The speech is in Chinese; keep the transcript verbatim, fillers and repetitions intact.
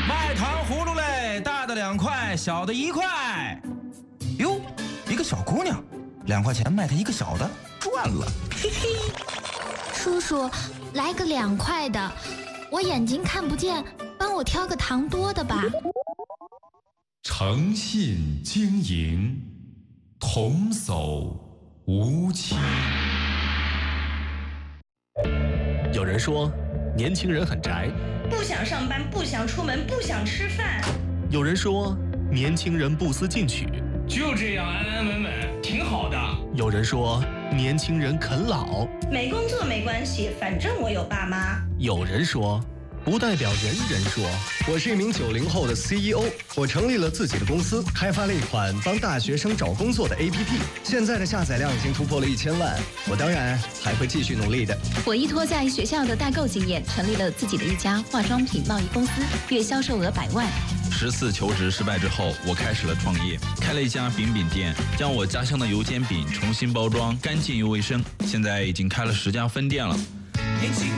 卖糖葫芦嘞，大的两块，小的一块。哟，一个小姑娘，两块钱卖她一个小的，赚了，嘿嘿。 叔叔，来个两块的，我眼睛看不见，帮我挑个糖多的吧。 诚信经营，童叟无欺。 有人说，年轻人很宅， 不想上班，不想出门，不想吃饭。 有人说，年轻人不思进取， 就这样安安稳稳，挺好的。 有人说，年轻人啃老， 没工作没关系，反正我有爸妈。 有人说，不代表人人说。 我是一名九零后的 C E O， 我成立了自己的公司，开发了一款帮大学生找工作的 A P P， 现在的下载量已经突破了一千万。我当然还会继续努力的。 我依托在学校的代购经验，成立了自己的一家化妆品贸易公司，月销售额百万。 十次求职失败之后，我开始了创业，开了一家饼饼店，将我家乡的油煎饼重新包装，干净又卫生。现在已经开了十家分店了。